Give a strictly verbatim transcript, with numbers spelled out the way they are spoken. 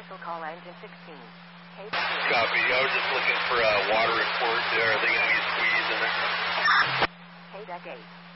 Commercial call engine sixteen. K Copy. I was just looking for a water report there. Are they going to be squeezed in there? K-Deck eight.